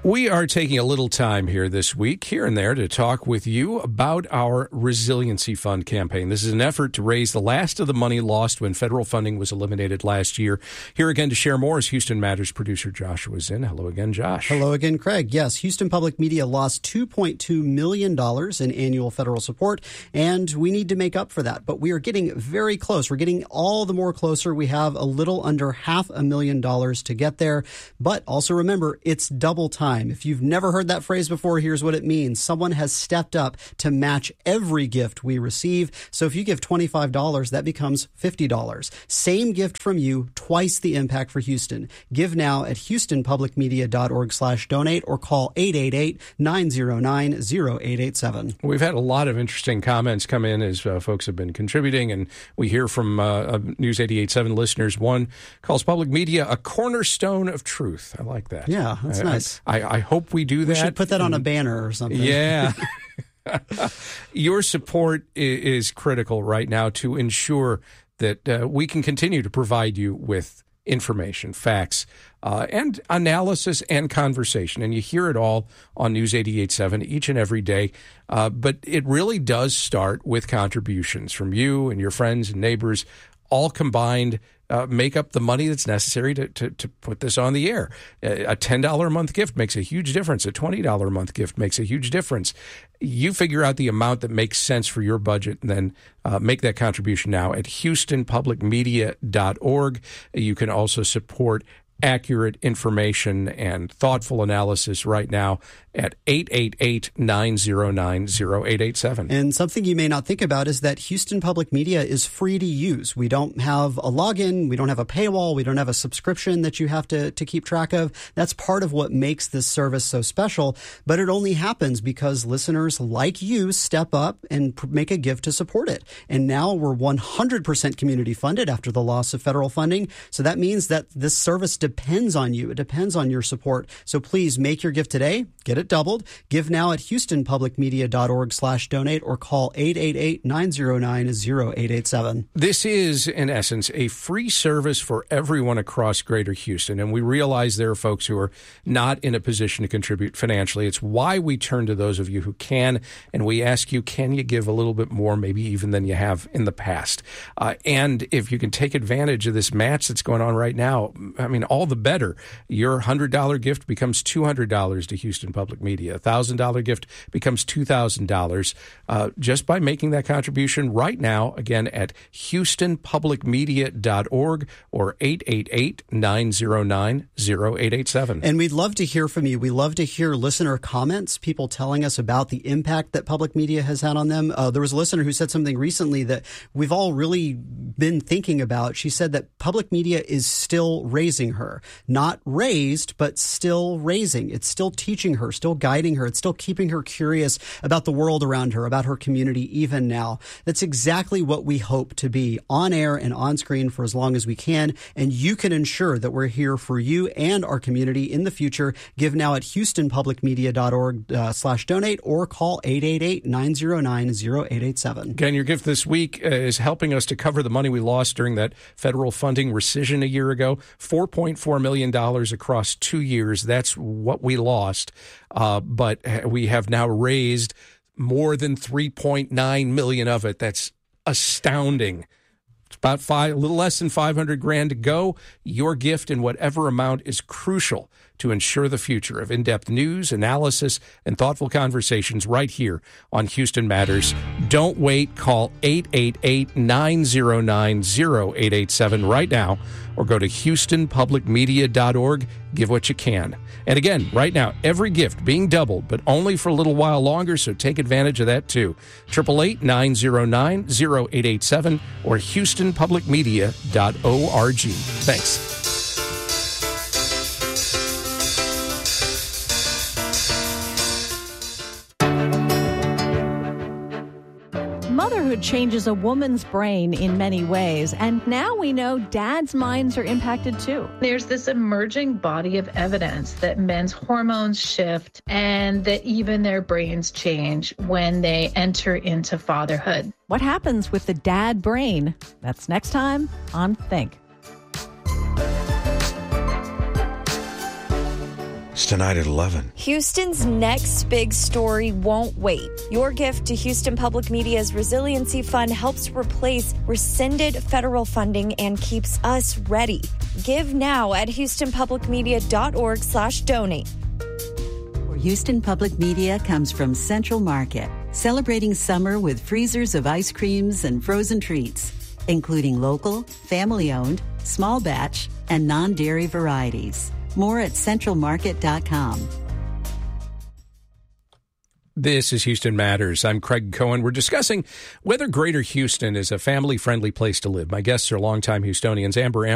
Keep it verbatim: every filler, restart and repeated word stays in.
We are taking a little time here this week, here and there, to talk with you about our Resiliency Fund campaign. This is an effort to raise the last of the money lost when federal funding was eliminated last year. Here again to share more is Houston Matters producer Joshua Zinn. Hello again, Josh. Hello again, Craig. Yes, Houston Public Media lost two point two million dollars in annual federal support, and we need to make up for that. But we are getting very close. We're getting all the more closer. We have a little under half a million dollars to get there. But also remember, it's double time. If you've never heard that phrase before, here's what it means. Someone has stepped up to match every gift we receive. So if you give twenty-five dollars, that becomes fifty dollars. Same gift from you, twice the impact for Houston. Give now at houstonpublicmedia.org slash donate or call eight eight eight, nine zero nine, zero eight eight seven. We've had a lot of interesting comments come in as uh, folks have been contributing, and we hear from uh, News eighty-eight point seven listeners. One calls public media a cornerstone of truth. I like that. Yeah, that's I, nice. I, I hope we do that. We should put that on a banner or something. Yeah. Your support is critical right now to ensure that uh, we can continue to provide you with information, facts, uh, and analysis and conversation. And you hear it all on News eighty-eight point seven each and every day. Uh, but it really does start with contributions from you and your friends and neighbors, all combined. Uh, make up the money that's necessary to, to, to put this on the air. A ten dollars a month gift makes a huge difference. A twenty dollars a month gift makes a huge difference. You figure out the amount that makes sense for your budget and then uh, make that contribution now at houston public media dot org. You can also support accurate information and thoughtful analysis right now at eight eight eight, nine zero nine, zero eight eight seven. And something you may not think about is that Houston Public Media is free to use. We don't have a login. We don't have a paywall. We don't have a subscription that you have to, to keep track of. That's part of what makes this service so special. But it only happens because listeners like you step up and pr- make a gift to support it. And now we're one hundred percent community funded after the loss of federal funding. So that means that this service depends on you. It depends on your support. So please make your gift today. Get it doubled. Give now at houstonpublicmedia.org slash donate or call eight eight eight, nine zero nine, zero eight eight seven. This is, in essence, a free service for everyone across Greater Houston. And we realize there are folks who are not in a position to contribute financially. It's why we turn to those of you who can. And we ask you, can you give a little bit more, maybe even than you have in the past? Uh, and if you can take advantage of this match that's going on right now, I mean, all the better. Your one hundred dollars gift becomes two hundred dollars to Houston Public Media. A one thousand dollars gift becomes two thousand dollars uh, just by making that contribution right now, again, at houston public media dot org or eight eight eight, nine zero nine, zero eight eight seven. And we'd love to hear from you. We love to hear listener comments, people telling us about the impact that public media has had on them. Uh, there was a listener who said something recently that we've all really been thinking about. She said that public media is still raising her. Not raised, but still raising. It's still teaching her, still guiding her. It's still keeping her curious about the world around her, about her community even now. That's exactly what we hope to be on air and on screen for as long as we can. And you can ensure that we're here for you and our community in the future. Give now at houstonpublicmedia.org uh, slash donate or call eight eight eight, nine zero nine, zero eight eight seven. Again, your gift this week uh, is helping us to cover the money we lost during that federal funding rescission a year ago. four point four million dollars across two years. That's what we lost. Uh, but we have now raised more than three point nine million dollars of it. That's astounding. It's about five, a little less than five hundred grand to go. Your gift in whatever amount is crucial to ensure the future of in-depth news, analysis, and thoughtful conversations right here on Houston Matters. Don't wait. Call eight eight eight, nine zero nine, zero eight eight seven right now or go to houston public media dot org. Give what you can. And again, right now, every gift being doubled, but only for a little while longer, so take advantage of that too. eight eight eight, nine zero nine, zero eight eight seven or houston public media dot org. Thanks. Motherhood changes a woman's brain in many ways, and now we know dads' minds are impacted too. There's this emerging body of evidence that men's hormones shift and that even their brains change when they enter into fatherhood. What happens with the dad brain? That's next time on Think. It's tonight at eleven. Houston's next big story won't wait. Your gift to Houston Public Media's Resiliency Fund helps replace rescinded federal funding and keeps us ready. Give now at houstonpublicmedia.org slash donate. For Houston Public Media comes from Central Market, celebrating summer with freezers of ice creams and frozen treats, including local, family-owned, small batch, and non-dairy varieties. More at central market dot com. This is Houston Matters. I'm Craig Cohen. We're discussing whether Greater Houston is a family-friendly place to live. My guests are longtime Houstonians. Amber